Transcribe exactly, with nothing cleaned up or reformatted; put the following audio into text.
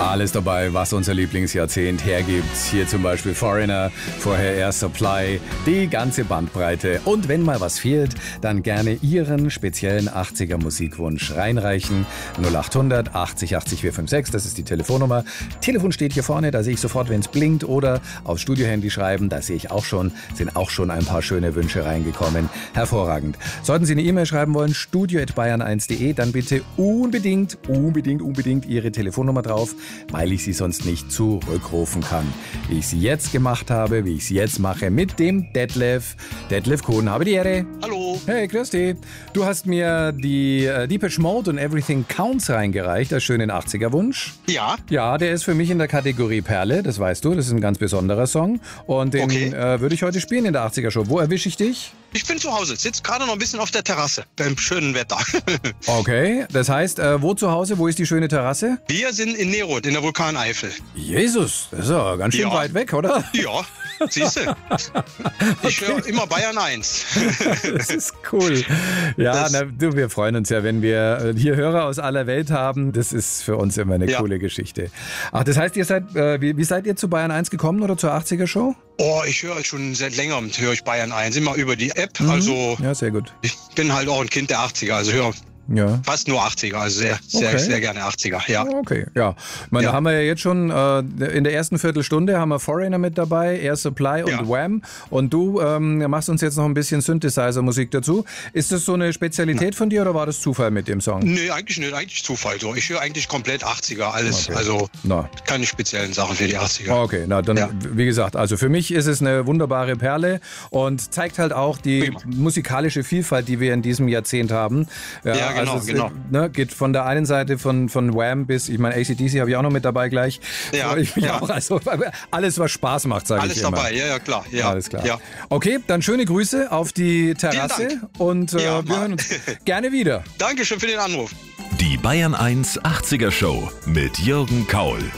Alles dabei, was unser Lieblingsjahrzehnt hergibt. Hier zum Beispiel Foreigner, vorher Air Supply, die ganze Bandbreite. Und wenn mal was fehlt, dann gerne Ihren speziellen achtziger Musikwunsch reinreichen. null acht hundert achtzig achtzig vier fünf sechs, das ist die Telefonnummer. Telefon steht hier vorne, da sehe ich sofort, wenn es blinkt. Oder aufs Studiohandy schreiben, da sehe ich auch schon, sind auch schon ein paar schöne Wünsche reingekommen. Hervorragend. Sollten Sie eine E-Mail schreiben wollen, studio at bayern eins punkt de, dann bitte unbedingt, unbedingt, unbedingt Ihre Telefonnummer drauf, weil ich Sie sonst nicht zurückrufen kann. Wie ich Sie jetzt gemacht habe, wie ich Sie jetzt mache mit dem Detlef. Detlef Kuhn, habe die Ehre. Hallo. Hey, grüß dich. Du hast mir die äh, Depeche Mode und Everything Counts reingereicht, als schönen achtziger-Wunsch. Ja. Ja, der ist für mich in der Kategorie Perle, das weißt du, das ist ein ganz besonderer Song. Und den Okay. äh, würde ich heute spielen in der achtziger-Show. Wo erwische ich dich? Ich bin zu Hause, sitze gerade noch ein bisschen auf der Terrasse, beim schönen Wetter. Okay, das heißt, äh, wo zu Hause, wo ist die schöne Terrasse? Wir sind in Neroth, in der Vulkaneifel. Jesus, das ist ja ganz schön Ja. weit weg, oder? Ja, siehst du. Ich höre immer Bayern eins. Das ist cool. Ja, Das- na, du, wir freuen uns ja, wenn wir äh, hier Hörer aus aller Welt haben. Das ist für uns immer eine Ja. coole Geschichte. Ach, das heißt, ihr seid, äh, wie, wie seid ihr zu Bayern eins gekommen oder zur achtziger-Show? Oh, ich höre schon seit längerem, höre ich Bayern eins, immer über die App. Also Ja, sehr gut. ich bin halt auch ein Kind der achtziger, also höre Ja. fast nur achtziger, also sehr, sehr, Okay. sehr gerne achtziger, ja. Okay, ja. Ich meine, Ja. da haben wir ja jetzt schon, äh, in der ersten Viertelstunde haben wir Foreigner mit dabei, Air Supply und Ja. Wham. Und du ähm, machst uns jetzt noch ein bisschen Synthesizer-Musik dazu. Ist das so eine Spezialität von dir oder war das Zufall mit dem Song? Nee, eigentlich nicht, eigentlich Zufall so. Ich höre eigentlich komplett achtziger, alles, Okay. also Na. keine speziellen Sachen für die achtziger. Okay, na dann, Ja. wie gesagt, also für mich ist es eine wunderbare Perle und zeigt halt auch die Prima. musikalische Vielfalt, die wir in diesem Jahrzehnt haben. Ja, genau, also es, genau. Ne, geht von der einen Seite von, von Wham bis, ich meine, A C D C habe ich auch noch mit dabei gleich. Ja, Freue ich mich ja. auch. Also alles, was Spaß macht, sage ich Alles immer. dabei, ja, ja, klar. Ja, Alles klar. Ja. Okay, dann schöne Grüße auf die Terrasse Vielen Dank. und äh, Ja, wir Mann. hören uns gerne wieder. Dankeschön für den Anruf. Die Bayern eins achtziger Show mit Jürgen Kaul.